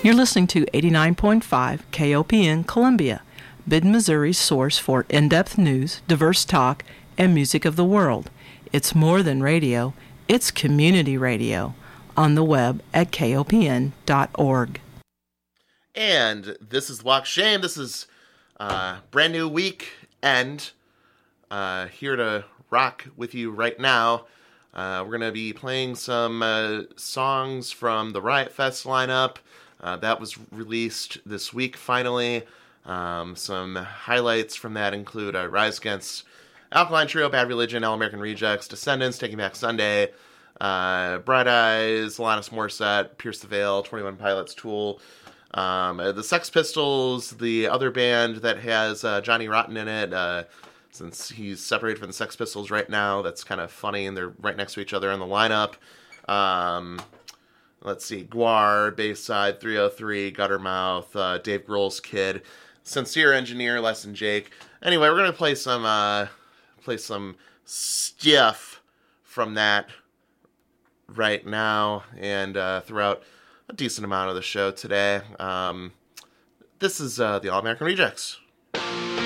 You're listening to 89.5 KOPN Columbia, Bid, Missouri's source for in-depth news, diverse talk, and music of the world. It's more than radio, it's community radio. On the web at kopn.org. And this is Walk Shame. This is brand new week and here to rock with you right now. We're going to be playing some songs from the Riot Fest lineup. That was released this week, finally. Some highlights from that include Rise Against Alkaline Trio, Bad Religion, All American Rejects, Descendants, Taking Back Sunday, Bright Eyes, Alanis Morissette, Pierce the Veil, 21 Pilots, Tool, the Sex Pistols, the other band that has Johnny Rotten in it, since he's separated from the Sex Pistols right now. That's kind of funny, and they're right next to each other in the lineup. Let's see, Guar, Bayside, 303, Guttermouth, Dave Grohl's Kid, Sincere Engineer, Les and Jake. Anyway, we're gonna play some stuff from that right now and throughout a decent amount of the show today. This is the All American Rejects.